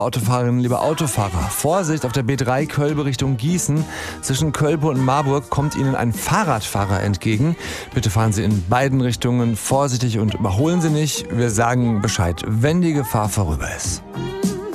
Autofahrerinnen, liebe Autofahrer, Vorsicht auf der B3 Kölbe Richtung Gießen. Zwischen Kölbe und Marburg kommt Ihnen ein Fahrradfahrer entgegen. Bitte fahren Sie in beiden Richtungen vorsichtig und überholen Sie nicht. Wir sagen Bescheid, wenn die Gefahr vorüber ist.